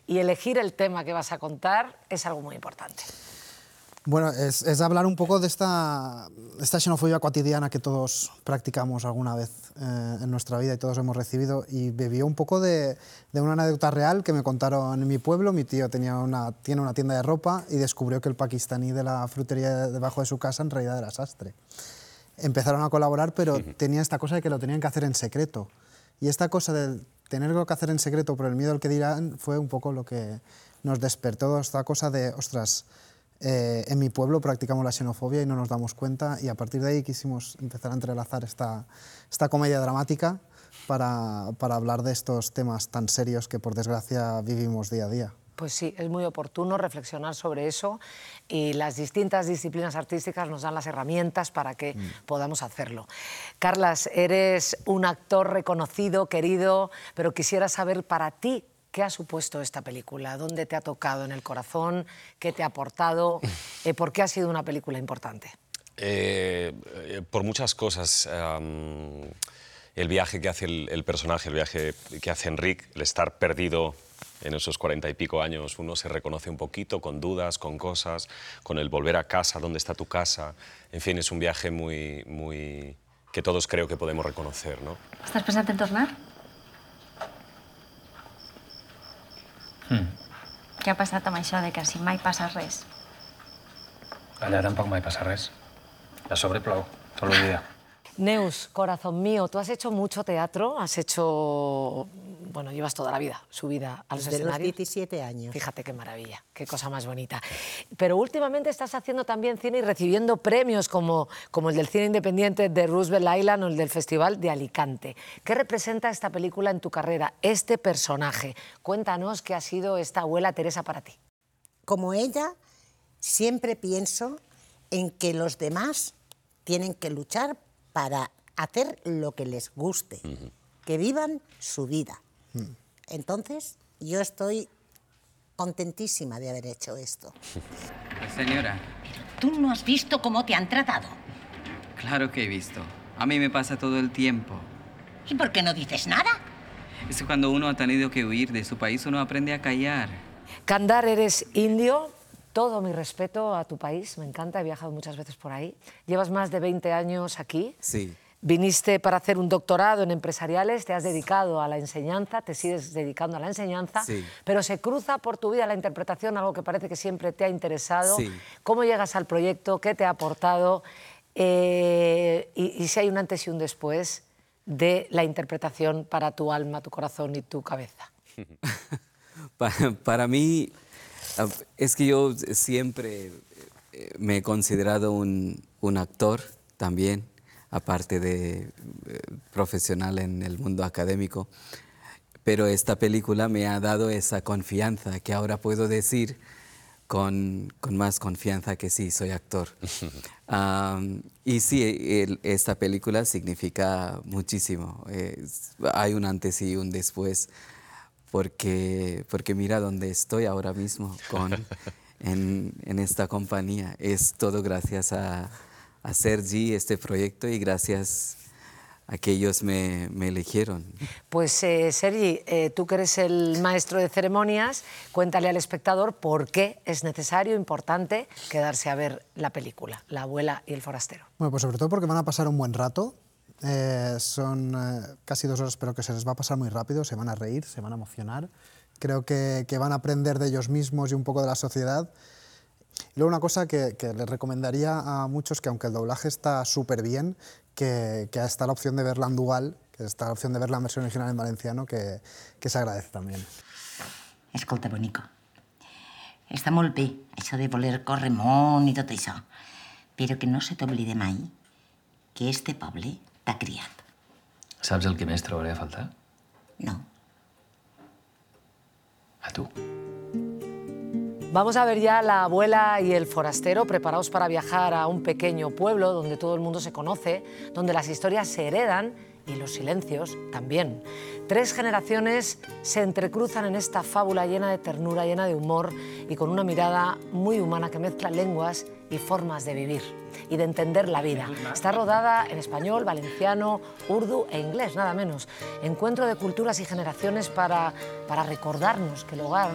y elegir el tema que vas a contar es algo muy importante. Bueno, es hablar un poco de esta xenofobia cotidiana que todos practicamos alguna vez en nuestra vida y todos hemos recibido, y bebió un poco de una anécdota real que me contaron en mi pueblo. Mi tío tiene una tienda de ropa y descubrió que el pakistaní de la frutería debajo de su casa en realidad era sastre. Empezaron a colaborar, pero tenía esta cosa de que lo tenían que hacer en secreto. Y esta cosa de tenerlo que hacer en secreto por el miedo al que dirán fue un poco lo que nos despertó esta cosa de, ostras, en mi pueblo practicamos la xenofobia y no nos damos cuenta, y a partir de ahí quisimos empezar a entrelazar esta comedia dramática para hablar de estos temas tan serios que por desgracia vivimos día a día. Pues sí, es muy oportuno reflexionar sobre eso, y las distintas disciplinas artísticas nos dan las herramientas para que podamos hacerlo. Carlas, eres un actor reconocido, querido, pero quisiera saber para ti, ¿qué ha supuesto esta película? ¿Dónde te ha tocado en el corazón? ¿Qué te ha aportado? ¿Por qué ha sido una película importante? Por muchas cosas. El viaje que hace el personaje, el viaje que hace Enric, el estar perdido en esos 40 y pico años, uno se reconoce un poquito, con dudas, con cosas, con el volver a casa, ¿dónde está tu casa? En fin, es un viaje muy que todos creo que podemos reconocer, ¿no? Estàs pensant en tornar? Què ha passat amb això de que si mai passa res? Allà tampoc mai passa res. A sobre plou, tot el dia. Neus, corazón mío, tú has hecho mucho teatro, has hecho, bueno, llevas toda la vida, su vida a los Desde escenarios. los 17 años. Fíjate qué maravilla, qué cosa más bonita. Pero últimamente estás haciendo también cine y recibiendo premios como el del cine independiente de Roosevelt Island o el del Festival de Alicante. ¿Qué representa esta película en tu carrera, este personaje? Cuéntanos qué ha sido esta abuela Teresa para ti. Como ella, siempre pienso en que los demás tienen que luchar para hacer lo que les guste, que vivan su vida. Entonces, yo estoy contentísima de haber hecho esto. Señora. ¿Tú no has visto cómo te han tratado? Claro que he visto. A mí me pasa todo el tiempo. ¿Y por qué no dices nada? Es que cuando uno ha tenido que huir de su país, uno aprende a callar. Kandar, eres indio. Todo mi respeto a tu país, me encanta, he viajado muchas veces por ahí. Llevas más de 20 años aquí. Sí. Viniste para hacer un doctorado en empresariales, te has dedicado a la enseñanza, te sigues dedicando a la enseñanza, Sí. pero se cruza por tu vida la interpretación, algo que parece que siempre te ha interesado. Sí. ¿Cómo llegas al proyecto? ¿Qué te ha aportado? Y si hay un antes y un después de la interpretación para tu alma, tu corazón y tu cabeza. Para mí, es que yo siempre me he considerado un actor también, aparte de profesional en el mundo académico. Pero esta película me ha dado esa confianza que ahora puedo decir con más confianza que sí, soy actor. Y sí, esta película significa muchísimo. Hay un antes y un después. Porque mira dónde estoy ahora mismo en esta compañía. Es todo gracias a Sergi, este proyecto, y gracias a que ellos me eligieron. Pues Sergi, tú que eres el maestro de ceremonias, cuéntale al espectador por qué es necesario, importante, quedarse a ver la película, La abuela y el forastero. Bueno, pues sobre todo porque van a pasar un buen rato. Son casi 2 horas, pero que se les va a pasar muy rápido, se van a reír, se van a emocionar. Creo que van a aprender de ellos mismos y un poco de la sociedad. Y luego una cosa que les recomendaría a muchos, que aunque el doblaje está súper bien, que está la opción de verla en dual, que está la opción de ver la versión original en valenciano, que se agradece también. Escolta, bonico, està molt bé, això de voler córrer món i tot això, però que no se t'oblide mai que este poble t'ha criat. Saps el que més trobaré a faltar? No. A tu. Vamos a ver ya La abuela y el forastero. Preparaos para viajar a un pequeño pueblo donde todo el mundo se conoce, donde las historias se heredan y los silencios también. 3 generaciones se entrecruzan en esta fábula llena de ternura, llena de humor y con una mirada muy humana que mezcla lenguas y formas de vivir y de entender la vida. Está rodada en español, valenciano, urdu e inglés, nada menos. Encuentro de culturas y generaciones para recordarnos que el hogar